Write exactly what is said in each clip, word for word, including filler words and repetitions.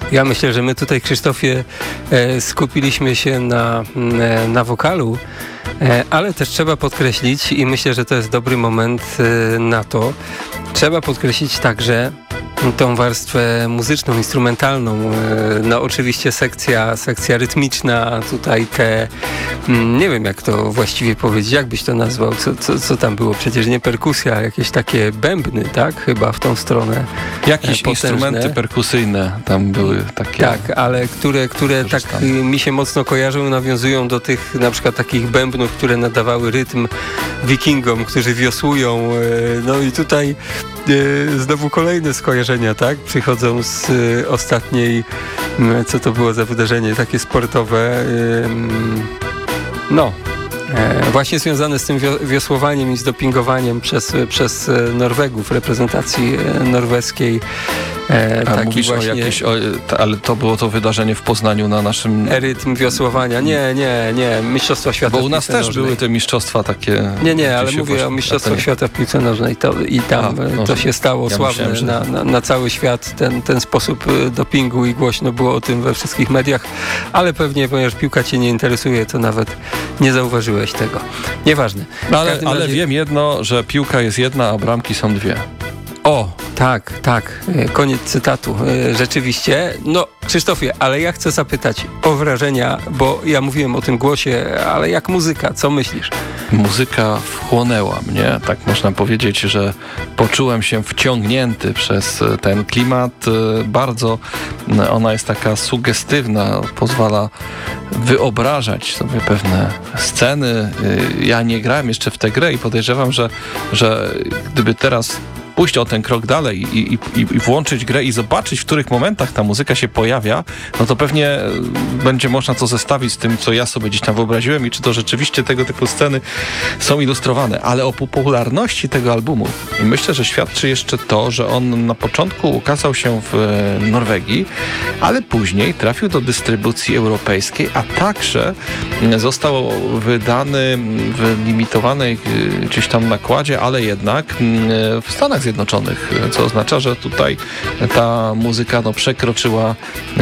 Ja myślę, że my tutaj, Krzysztofie, skupiliśmy się na, na wokalu, ale też trzeba podkreślić, i myślę, że to jest dobry moment na to, trzeba podkreślić także tą warstwę muzyczną, instrumentalną. No oczywiście sekcja, sekcja rytmiczna, tutaj te, nie wiem jak to właściwie powiedzieć, jak byś to nazwał, co, co, co tam było, przecież nie perkusja, jakieś takie bębny, tak? Chyba w tą stronę. Jakieś potężne instrumenty perkusyjne tam były takie. Tak, ale które, które tak mi się mocno kojarzą, nawiązują do tych na przykład takich bębnów, które nadawały rytm wikingom, którzy wiosłują. No i tutaj znowu kolejne skojarzenia, tak? Przychodzą z y, ostatniej, y, co to było za wydarzenie, takie sportowe, y, no, y, właśnie związane z tym wio- wiosłowaniem i z dopingowaniem przez, przez Norwegów, reprezentacji norweskiej. E, A taki mówisz właśnie o jakieś, o, ale to było to wydarzenie w Poznaniu na naszym... Rytm wiosłowania. Nie, nie, nie. Mistrzostwa Świata Bo u nas też nożnej. były te mistrzostwa takie... Nie, nie, ale mówię o Mistrzostwach nie... Świata w piłce nożnej to, i tam A, no, to się stało ja sławne myślałem, że... na, na, na cały świat. Ten, ten sposób dopingu i głośno było o tym we wszystkich mediach, ale pewnie, ponieważ piłka cię nie interesuje, to nawet nie zauważyłeś tego. Nieważne. No, ale ale razie... wiem jedno, że piłka jest jedna, a bramki są dwie. O, tak, tak. Koniec cytatu. Rzeczywiście. No, Krzysztofie, ale ja chcę zapytać o wrażenia, bo ja mówiłem o tym głosie, ale jak muzyka, co myślisz? Muzyka wchłonęła mnie, tak można powiedzieć, że poczułem się wciągnięty przez ten klimat. Bardzo ona jest taka sugestywna, pozwala wyobrażać sobie pewne sceny. Ja nie grałem jeszcze w tę grę i podejrzewam, że, że gdyby teraz pójść o ten krok dalej i, i, i włączyć grę i zobaczyć, w których momentach ta muzyka się pojawia, no to pewnie będzie można to zestawić z tym, co ja sobie gdzieś tam wyobraziłem i czy to rzeczywiście tego typu sceny są ilustrowane. Ale o popularności tego albumu myślę, że świadczy jeszcze to, że on na początku ukazał się w Norwegii, ale później trafił do dystrybucji europejskiej, a także został wydany w limitowanej gdzieś tam nakładzie, ale jednak w Stanach Zjednoczonych, co oznacza, że tutaj ta muzyka no, przekroczyła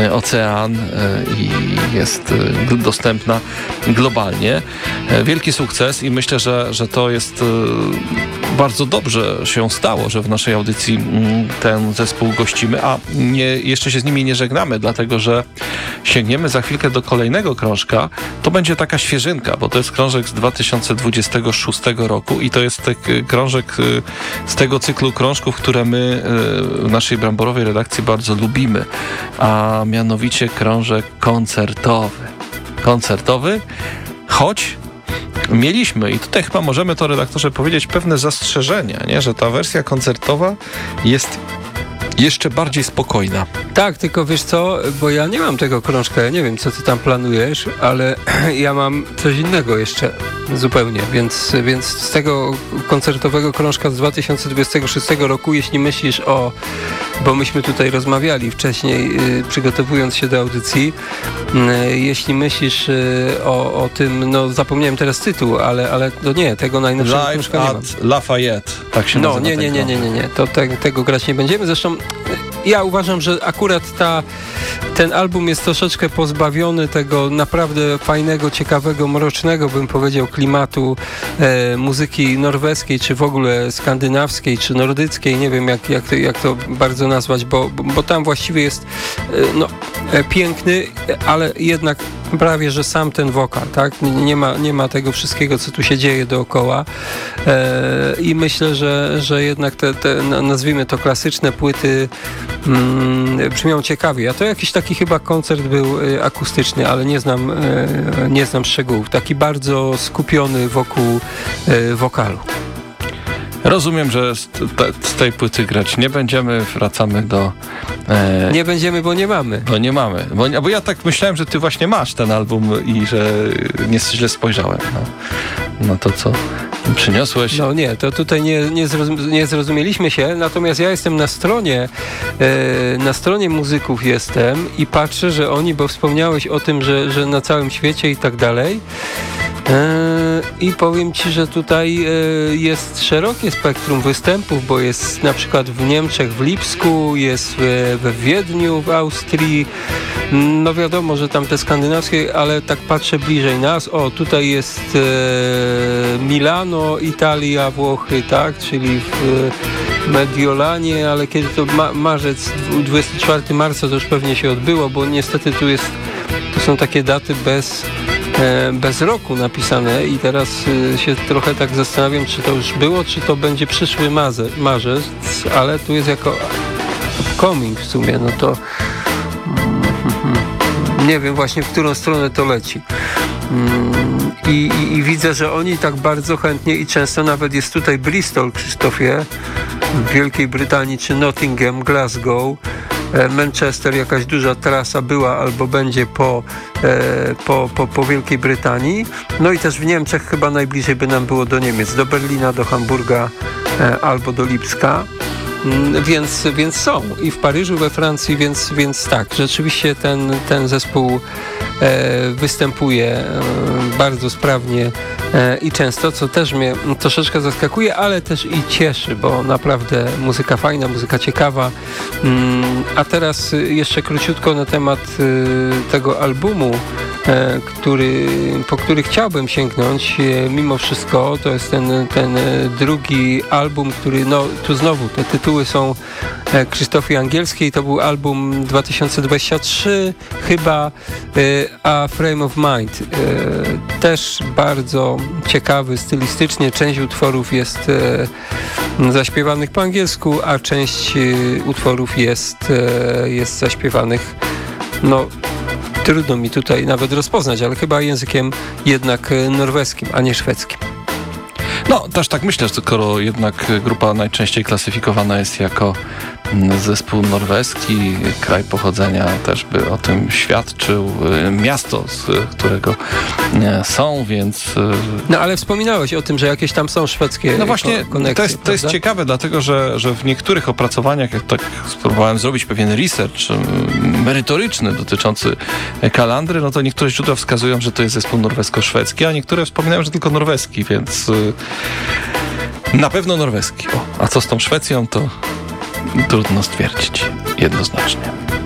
ocean i jest dostępna globalnie. Wielki sukces i myślę, że, że to jest bardzo dobrze się stało, że w naszej audycji ten zespół gościmy, a nie, jeszcze się z nimi nie żegnamy, dlatego że sięgniemy za chwilkę do kolejnego krążka. To będzie taka świeżynka, bo to jest krążek z dwa tysiące dwudziestego szóstego roku i to jest krążek z tego cyklu krążków, które my w naszej bramborowej redakcji bardzo lubimy, a mianowicie krążek koncertowy. Koncertowy, choć mieliśmy, i tutaj chyba możemy to redaktorze powiedzieć, pewne zastrzeżenia, nie? Że ta wersja koncertowa jest jeszcze bardziej spokojna. Tak, tylko wiesz co, bo ja nie mam tego krążka, ja nie wiem, co ty tam planujesz, ale ja mam coś innego jeszcze zupełnie, więc, więc z tego koncertowego krążka z dwa tysiące dwudziestego szóstego roku, jeśli myślisz o, bo myśmy tutaj rozmawiali wcześniej, yy, przygotowując się do audycji, yy, jeśli myślisz yy, o, o tym, no zapomniałem teraz tytuł, ale, ale no nie, tego najnowszego Live krążka nie mam. Lafayette, tak się no, nazywa. No nie, nie, nie, nie, nie, nie, to te, tego grać nie będziemy, zresztą ja uważam, że akurat ta, ten album jest troszeczkę pozbawiony tego naprawdę fajnego, ciekawego, mrocznego, bym powiedział, klimatu e, muzyki norweskiej, czy w ogóle skandynawskiej, czy nordyckiej, nie wiem jak, jak, to, jak to bardzo nazwać, bo, bo tam właściwie jest e, no, e, piękny, ale jednak prawie, że sam ten wokal, tak? Nie ma, nie ma tego wszystkiego, co tu się dzieje dookoła e, i myślę, że, że jednak te, te, nazwijmy to klasyczne płyty mm, brzmią ciekawie. A to jakiś taki chyba koncert był e, akustyczny, ale nie znam, e, nie znam szczegółów. Taki bardzo skupiony wokół e, wokalu. Rozumiem, że z, te, z tej płyty grać nie będziemy, wracamy do... E, nie będziemy, bo nie mamy. Bo nie mamy. Bo, bo ja tak myślałem, że ty właśnie masz ten album i że nie źle spojrzałem na, na to, co przyniosłeś. No nie, to tutaj nie, nie, zrozum- nie zrozumieliśmy się, natomiast ja jestem na stronie, e, na stronie muzyków jestem i patrzę, że oni, bo wspomniałeś o tym, że, że na całym świecie i tak dalej, I powiem Ci, że tutaj jest szerokie spektrum występów, bo jest na przykład w Niemczech, w Lipsku, jest we Wiedniu, w Austrii. No wiadomo, że tam te skandynawskie, ale tak patrzę bliżej nas. O, tutaj jest Milano, Italia, Włochy, tak? Czyli w Mediolanie, ale kiedy to ma- marzec, dwudziestego czwartego marca to już pewnie się odbyło, bo niestety tu jest, to są takie daty bez bez roku napisane i teraz się trochę tak zastanawiam, czy to już było, czy to będzie przyszły marzec, marzec ale tu jest jako upcoming w sumie, no to nie wiem właśnie, w którą stronę to leci. I, i, i widzę, że oni tak bardzo chętnie i często nawet jest tutaj Bristol, Krzysztofie, w Wielkiej Brytanii, czy Nottingham, Glasgow, Manchester, jakaś duża trasa była albo będzie po, po, po, po Wielkiej Brytanii. No i też w Niemczech chyba najbliżej by nam było do Niemiec, do Berlina, do Hamburga albo do Lipska. Więc, więc są i w Paryżu, we Francji, więc, więc tak, rzeczywiście ten, ten zespół e, występuje e, bardzo sprawnie e, i często, co też mnie troszeczkę zaskakuje, ale też i cieszy, bo naprawdę muzyka fajna, muzyka ciekawa. Mm, a teraz jeszcze króciutko na temat e, tego albumu, e, który, po który chciałbym sięgnąć e, mimo wszystko. To jest ten, ten drugi album, który, no tu znowu te tytuły są e, Krzysztofii Angielskiej. To był album dwa tysiące dwudziesty trzeci chyba, e, a Frame of Mind e, też bardzo ciekawy stylistycznie. Część utworów jest e, zaśpiewanych po angielsku, a część e, utworów jest, e, jest zaśpiewanych, no trudno mi tutaj nawet rozpoznać, ale chyba językiem jednak norweskim, a nie szwedzkim. No, też tak myślę, że skoro jednak grupa najczęściej klasyfikowana jest jako zespół norweski, kraj pochodzenia też by o tym świadczył, miasto, z którego są, więc... No ale wspominałeś o tym, że jakieś tam są szwedzkie No właśnie, koneksje, to jest, to jest ciekawe, dlatego że, że w niektórych opracowaniach, jak tak spróbowałem zrobić pewien research merytoryczny dotyczący Kalandry, no to niektóre źródła wskazują, że to jest zespół norwesko-szwedzki, a niektóre wspominają, że tylko norweski, więc na pewno norweski. O, a co z tą Szwecją, to trudno stwierdzić jednoznacznie.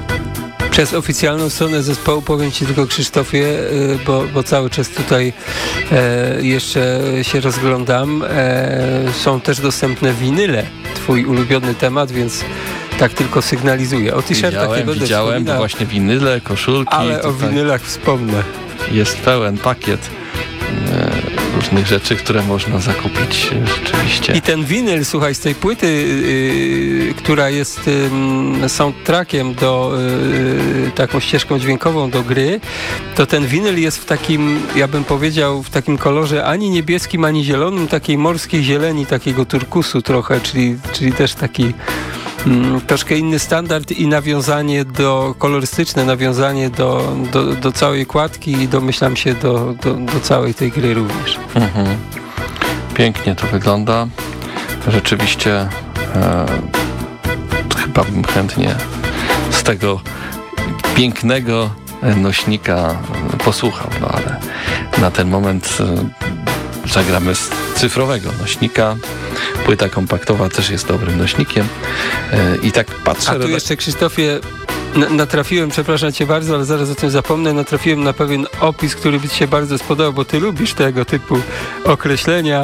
Przez oficjalną stronę zespołu powiem Ci tylko, Krzysztofie, bo, bo cały czas tutaj e, jeszcze się rozglądam. E, są też dostępne winyle, Twój ulubiony temat, więc tak tylko sygnalizuję. O t-shirtach nie będę Widziałem, to właśnie winyle, koszulki. Ale o winylach wspomnę. Jest pełen pakiet e, różnych rzeczy, które można zakupić rzeczywiście. I ten winyl, słuchaj, z tej płyty, yy, która jest yy, soundtrackiem do, yy, taką ścieżką dźwiękową do gry, to ten winyl jest w takim, ja bym powiedział, w takim kolorze ani niebieskim, ani zielonym, takiej morskiej zieleni, takiego turkusu trochę, czyli, czyli też taki Mm, troszkę inny standard i nawiązanie do, kolorystyczne nawiązanie do, do, do całej kładki i domyślam się do, do, do całej tej gry również. Mhm. Pięknie to wygląda. Rzeczywiście e, chyba bym chętnie z tego pięknego nośnika posłuchał, no ale na ten moment e, zagramy z cyfrowego nośnika. Płyta kompaktowa też jest dobrym nośnikiem. I tak patrzę... A tu jeszcze, Krzysztofie, natrafiłem, przepraszam Cię bardzo, ale zaraz o tym zapomnę, natrafiłem na pewien opis, który by Ci się bardzo spodobał, bo Ty lubisz tego typu określenia,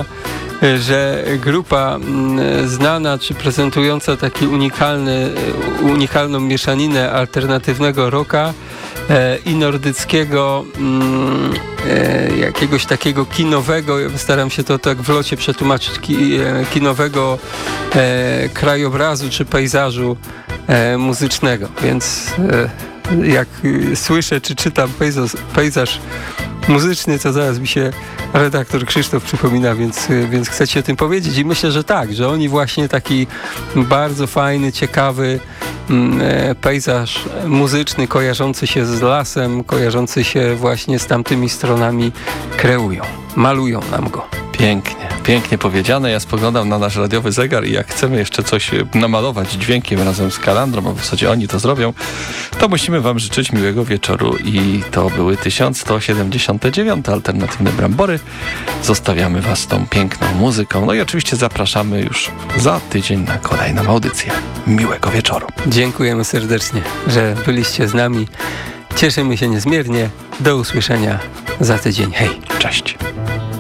że grupa znana czy prezentująca taki unikalny, unikalną mieszaninę alternatywnego rocka i nordyckiego mm, e, jakiegoś takiego kinowego, staram się to tak w locie przetłumaczyć, ki, e, kinowego e, krajobrazu czy pejzażu e, muzycznego, więc e, jak e, słyszę czy czytam pejzaż, pejzaż muzyczny, to zaraz mi się redaktor Krzysztof przypomina, więc, więc chcę Ci o tym powiedzieć i myślę, że tak, że oni właśnie taki bardzo fajny, ciekawy pejzaż muzyczny kojarzący się z lasem, kojarzący się właśnie z tamtymi stronami kreują, malują nam go. Pięknie, Pięknie powiedziane. Ja spoglądam na nasz radiowy zegar i jak chcemy jeszcze coś namalować dźwiękiem razem z Kalandrą, bo w zasadzie oni to zrobią, to musimy wam życzyć miłego wieczoru. I to były tysiąc sto siedemdziesiąte dziewiąte Alternatywne Brambory. Zostawiamy was z tą piękną muzyką. No i oczywiście zapraszamy już za tydzień na kolejną audycję. Miłego wieczoru. Dziękujemy serdecznie, że byliście z nami. Cieszymy się niezmiernie. Do usłyszenia za tydzień. Hej. Cześć.